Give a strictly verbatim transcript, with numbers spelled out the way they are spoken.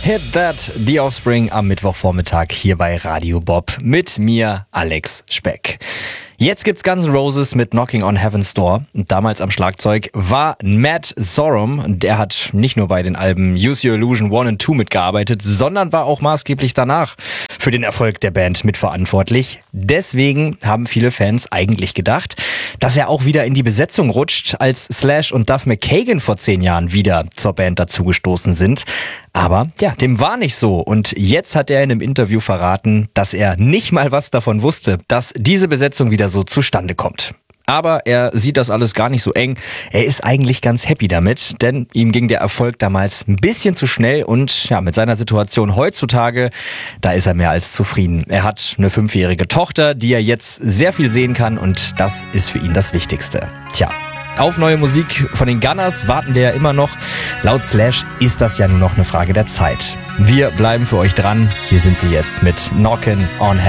Hit That, The Offspring am Mittwochvormittag hier bei Radio Bob mit mir, Alex Speck. Jetzt gibt's Guns N' Roses mit Knocking on Heaven's Door. Damals am Schlagzeug war Matt Sorum. Der hat nicht nur bei den Alben Use Your Illusion eins und zwei mitgearbeitet, sondern war auch maßgeblich danach für den Erfolg der Band mitverantwortlich. Deswegen haben viele Fans eigentlich gedacht, dass er auch wieder in die Besetzung rutscht, als Slash und Duff McKagan vor zehn Jahren wieder zur Band dazugestoßen sind. Aber ja, dem war nicht so. Und jetzt hat er in einem Interview verraten, dass er nicht mal was davon wusste, dass diese Besetzung wieder so zustande kommt. Aber er sieht das alles gar nicht so eng. Er ist eigentlich ganz happy damit, denn ihm ging der Erfolg damals ein bisschen zu schnell und ja, mit seiner Situation heutzutage, da ist er mehr als zufrieden. Er hat eine fünfjährige Tochter, die er jetzt sehr viel sehen kann und das ist für ihn das Wichtigste. Tja. Auf neue Musik von den Gunners warten wir ja immer noch. Laut Slash ist das ja nur noch eine Frage der Zeit. Wir bleiben für euch dran. Hier sind sie jetzt mit Knockin' on Heaven's Door.